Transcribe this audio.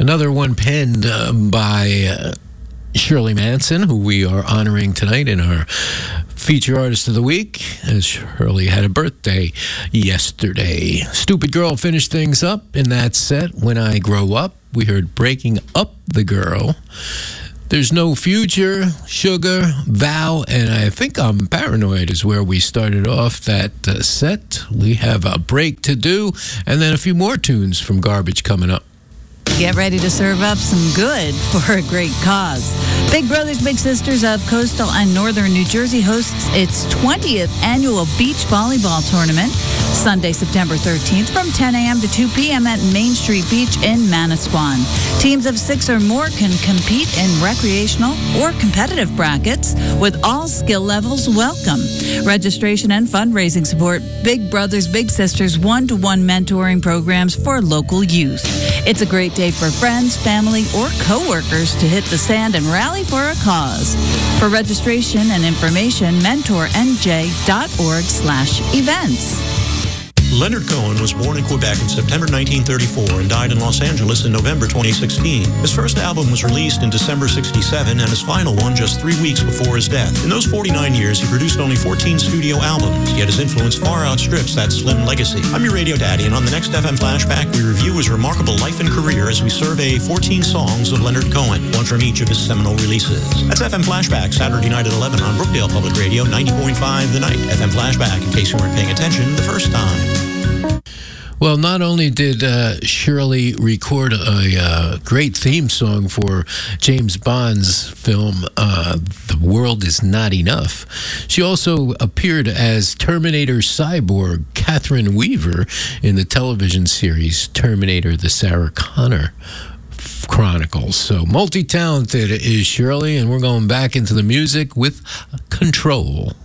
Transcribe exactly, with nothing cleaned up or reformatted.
Another one penned um, by uh, Shirley Manson, who we are honoring tonight in our Feature Artist of the Week, as Shirley had a birthday yesterday. Stupid Girl finished things up in that set. When I Grow Up, we heard Breaking Up the Girl. There's No Future, Sugar, Vow, and I Think I'm Paranoid is where we started off that uh, set. We have a break to do, and then a few more tunes from Garbage coming up. Get ready to serve up some good for a great cause. Big Brothers Big Sisters of Coastal and Northern New Jersey hosts its twentieth annual beach volleyball tournament Sunday, September thirteenth from ten a.m. to two p.m. at Main Street Beach in Manasquan. Teams of six or more can compete in recreational or competitive brackets with all skill levels welcome. Registration and fundraising support Big Brothers Big Sisters one-to-one mentoring programs for local youth. It's a great day for friends, family, or coworkers to hit the sand and rally for a cause. For registration and information, mentor n j dot org slash events. Leonard Cohen was born in Quebec in September nineteen thirty-four and died in Los Angeles in November twenty sixteen. His first album was released in December sixty-seven and his final one just three weeks before his death. In those forty-nine years, he produced only fourteen studio albums, yet his influence far outstrips that slim legacy. I'm your radio daddy, and on the next F M Flashback, we review his remarkable life and career as we survey fourteen songs of Leonard Cohen, one from each of his seminal releases. That's F M Flashback, Saturday night at eleven on Brookdale Public Radio, ninety point five The Night. F M Flashback, in case you weren't paying attention the first time. Well, not only did uh, Shirley record a uh, great theme song for James Bond's film uh, The World Is Not Enough, she also appeared as Terminator Cyborg Catherine Weaver in the television series Terminator: The Sarah Connor Chronicles. So multi-talented is Shirley, and we're going back into the music with Control.